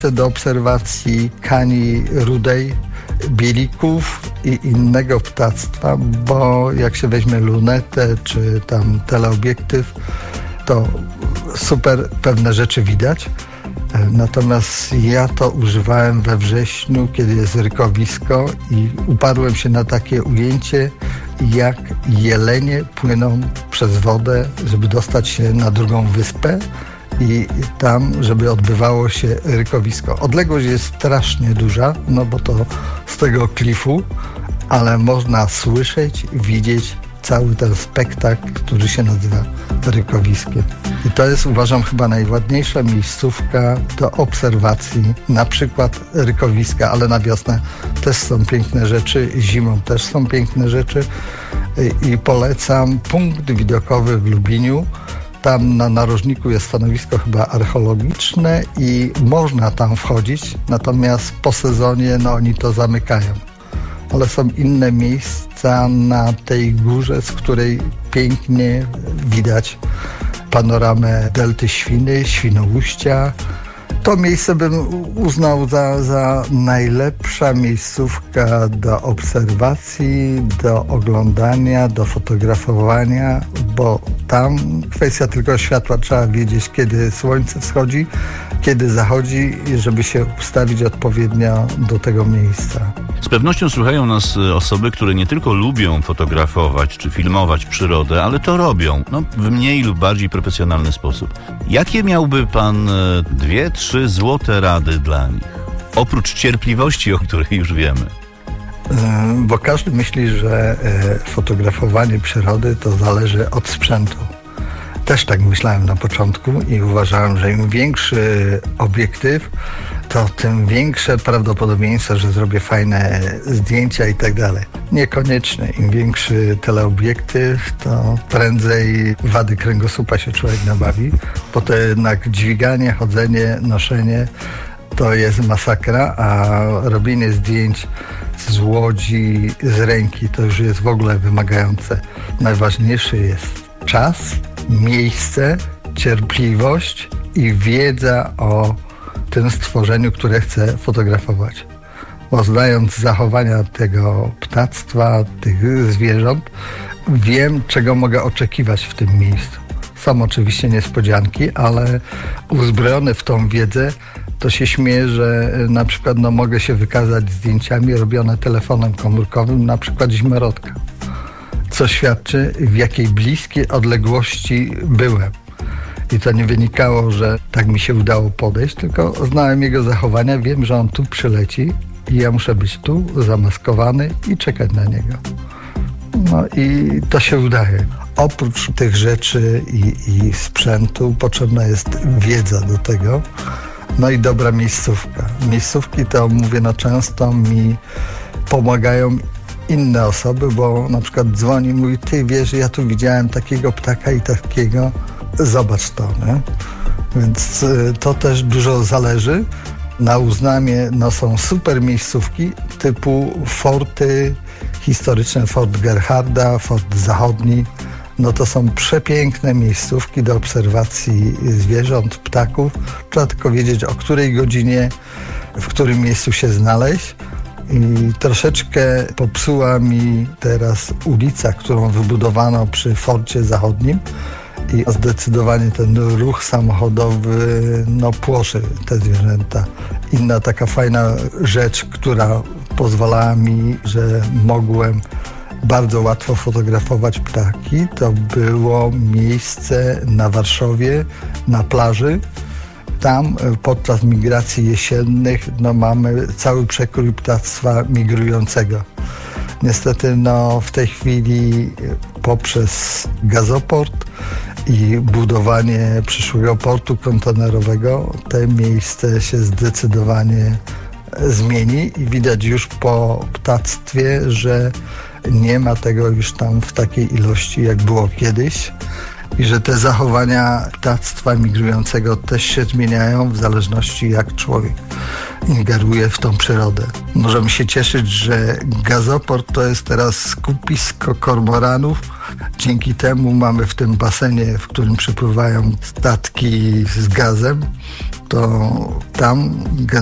do obserwacji kani rudej, bielików i innego ptactwa, bo jak się weźmie lunetę czy tam teleobiektyw, to super pewne rzeczy widać. Natomiast ja to używałem we wrześniu, kiedy jest rykowisko i uparłem się na takie ujęcie, jak jelenie płyną przez wodę, żeby dostać się na drugą wyspę i tam, żeby odbywało się rykowisko. Odległość jest strasznie duża, no bo to z tego klifu, ale można słyszeć, widzieć cały ten spektakl, który się nazywa rykowiskiem. I to jest, uważam, chyba najładniejsza miejscówka do obserwacji, na przykład rykowiska, ale na wiosnę też są piękne rzeczy, zimą też są piękne rzeczy i polecam punkt widokowy w Lubliniu. Tam na narożniku jest stanowisko chyba archeologiczne i można tam wchodzić, natomiast po sezonie oni to zamykają. Ale są inne miejsca na tej górze, z której pięknie widać panoramę Delty Świny, Świnoujścia. To miejsce bym uznał za najlepsza miejscówka do obserwacji, do oglądania, do fotografowania, bo tam kwestia tylko światła, trzeba wiedzieć, kiedy słońce wschodzi, kiedy zachodzi, żeby się ustawić odpowiednio do tego miejsca. Z pewnością słuchają nas osoby, które nie tylko lubią fotografować czy filmować przyrodę, ale to robią w mniej lub bardziej profesjonalny sposób. Jakie miałby pan 2-3 złote rady dla nich? Oprócz cierpliwości, o której już wiemy. Bo każdy myśli, że fotografowanie przyrody to zależy od sprzętu. Też tak myślałem na początku i uważałem, że im większy obiektyw, to tym większe prawdopodobieństwo, że zrobię fajne zdjęcia i tak dalej. Niekoniecznie. Im większy teleobiektyw, to prędzej wady kręgosłupa się człowiek nabawi, bo to jednak dźwiganie, chodzenie, noszenie to jest masakra, a robienie zdjęć z łodzi, z ręki to już jest w ogóle wymagające. Najważniejszy jest czas, miejsce, cierpliwość i wiedza o tym stworzeniu, które chcę fotografować. Bo znając zachowania tego ptactwa, tych zwierząt, wiem, czego mogę oczekiwać w tym miejscu. Są oczywiście niespodzianki, ale uzbrojony w tą wiedzę, to się śmieję, że na przykład mogę się wykazać zdjęciami robione telefonem komórkowym, na przykład zimorodka, co świadczy, w jakiej bliskiej odległości byłem. I to nie wynikało, że tak mi się udało podejść, tylko znałem jego zachowania, wiem, że on tu przyleci i ja muszę być tu zamaskowany i czekać na niego. I to się udaje. Oprócz tych rzeczy i sprzętu potrzebna jest wiedza do tego. I dobra miejscówka. Miejscówki to, mówię, często mi pomagają inne osoby, bo na przykład dzwoni i mówi: ty wiesz, ja tu widziałem takiego ptaka i takiego, zobacz to, nie? Więc to też dużo zależy. Na Uznamie są super miejscówki typu forty historyczne, Fort Gerharda, Fort Zachodni. To są przepiękne miejscówki do obserwacji zwierząt, ptaków. Trzeba tylko wiedzieć, o której godzinie, w którym miejscu się znaleźć. I troszeczkę popsuła mi teraz ulica, którą wybudowano przy Forcie Zachodnim i zdecydowanie ten ruch samochodowy płoszy te zwierzęta. Inna taka fajna rzecz, która pozwalała mi, że mogłem bardzo łatwo fotografować ptaki, to było miejsce na Warszowie, na plaży. Tam podczas migracji jesiennych mamy cały przekrój ptactwa migrującego. Niestety w tej chwili poprzez gazoport i budowanie przyszłego portu kontenerowego te miejsce się zdecydowanie zmieni i widać już po ptactwie, że nie ma tego już tam w takiej ilości, jak było kiedyś. I że te zachowania ptactwa migrującego też się zmieniają w zależności, jak człowiek ingeruje w tą przyrodę. Możemy się cieszyć, że gazoport to jest teraz skupisko kormoranów. Dzięki temu mamy w tym basenie, w którym przypływają statki z gazem, to tam